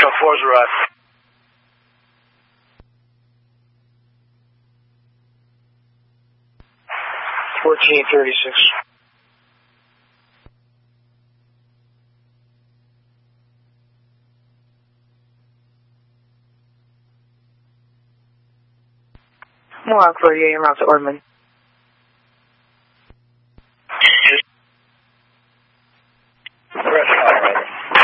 Hotel 4's arrived. $14.36. Mohawk 48, en route to Ormond.